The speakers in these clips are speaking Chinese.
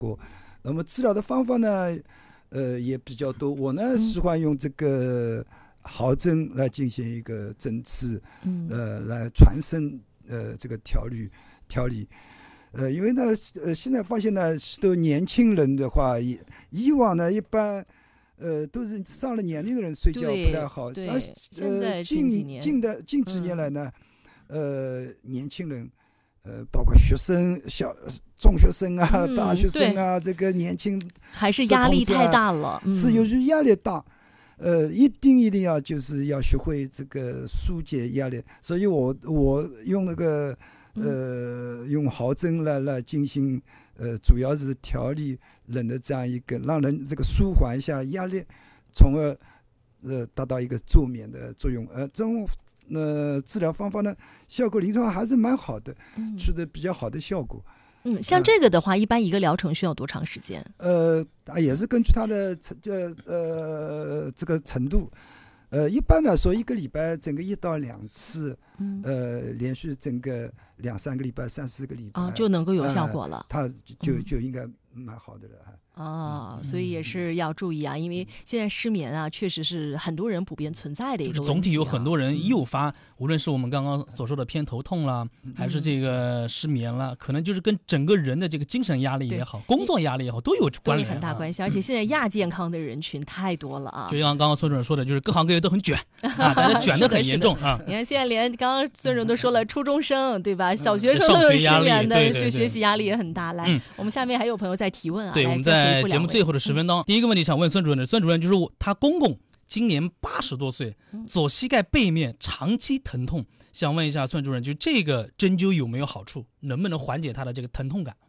果。那么治疗的方法呢，也比较多。我呢喜欢用这个毫针来进行一个针刺，来传声这个调理。因为呢，现在发现呢，许多年轻人的话，以往呢一般。都是上了年龄的人睡觉不太好。 对，现在近几年来呢，年轻人，包括学生、中学生啊、大学生啊，这个年轻还是压力太大了， 是由于压力大，一定要就是要学会这个疏解压力。所以我用那个用毫针来进行。主要是调理人的这样一个，让人这个舒缓一下压力，从而达到一个助眠的作用。这种治疗方法呢，效果临床还是蛮好的，取得比较好的效果。 像这个的话，一般一个疗程需要多长时间？ 也是根据它的这个程度。一般来说，一个礼拜整个1到2次，连续整个2-3个礼拜、3-4个礼拜就能够有效果了。 它就应该蛮好的了。 所以也是要注意啊，因为现在失眠啊，确实是很多人普遍存在的一个问题。 就是总体有很多人诱发，无论是我们刚刚所说的偏头痛啦，还是这个失眠啦，可能就是跟整个人的这个精神压力也好，工作压力也好，都有关联， 很大关系。而且现在亚健康的人群太多了啊。 就像刚刚孙主任说的，就是各行各业都很卷大家卷得很严重啊。 你看现在连刚刚孙主任都说了，初中生对吧？小学生都有失眠的，对学习压力也很大。来，我们下面还有朋友在提问啊。 对，我们在节目最后的10分钟，第一个问题想问孙主任，孙主任就是他公公今年80多岁，左膝盖背面长期疼痛，想问一下孙主任，就这个针灸有没有好处，能不能缓解他的这个疼痛感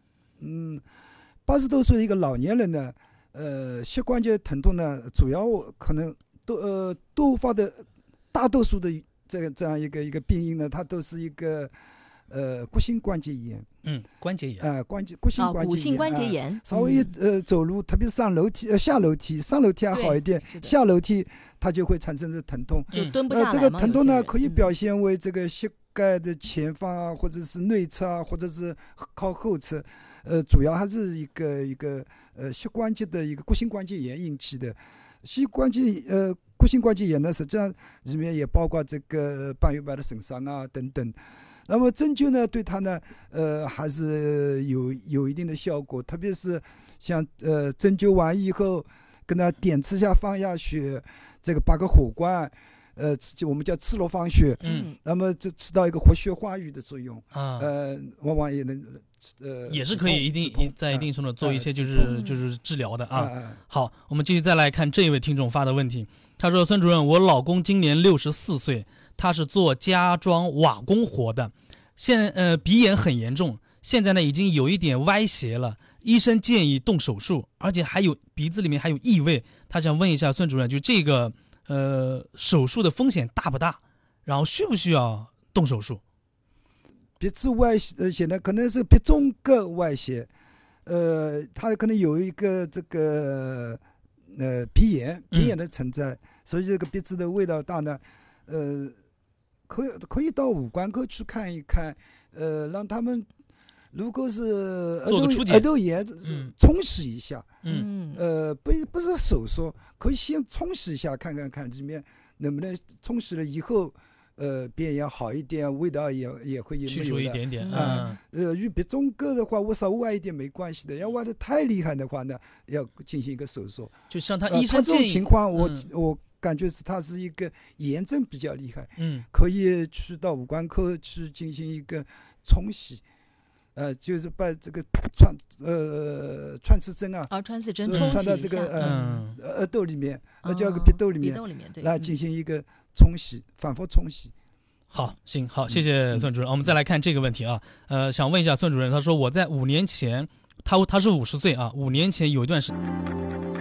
？80多岁的一个老年人呢，膝关节疼痛呢，主要可能多发的大多数的这样一个病因呢，它都是一个骨性关节炎。 关节炎骨性关节炎， 稍微走路，特别是上楼梯下楼梯，上楼梯还好一点，下楼梯它就会产生这疼痛， 就蹲不下来这个疼痛呢，可以表现为这个膝盖的前方啊，或者是内侧啊，或者是靠后侧，主要还是一个膝关节的一个骨性关节炎引起的。骨性关节炎呢，实际上里面也包括这个半月板的损伤啊等等。那么针灸呢，对它呢，还是有一定的效果，特别是像针灸完以后，跟它点刺下放下血，这个8个火关，我们叫刺络放血，那么就起到一个活血化瘀的作用往往也能也是可以在一定程度做一些就是治疗的啊。好，我们继续再来看这一位听众发的问题，他说：孙主任，我老公今年64岁。他是做家装瓦工活的，鼻炎很严重，现在呢已经有一点歪斜了，医生建议动手术，而且还有鼻子里面还有异味。他想问一下孙主任，就这个手术的风险大不大？然后需不需要动手术？ 鼻子歪斜呢，可能是鼻中隔歪斜，他可能有一个这个鼻炎的存在，所以这个鼻子的味道大呢，可以到五官科去看一看，让他们如果是耳窦炎，冲洗一下，不是手术，可以先冲洗一下，看里面能不能冲洗了以后，便也好一点，味道也会去除一点点与鼻中隔的话，我稍微歪一点没关系的，要歪的太厉害的话呢，要进行一个手术。 就像他医生这种情况，我感觉是它是一个炎症比较厉害，可以去到五官科去进行一个冲洗，就是把这个穿刺针穿刺针穿到这个耳窦里面，叫个鼻窦里面， 对， 来进行一个冲洗，反复冲洗。 好，谢谢孙主任。我们再来看这个问题啊，想问一下孙主任，他说我在5年前，他是50岁啊，5年前有一段时间。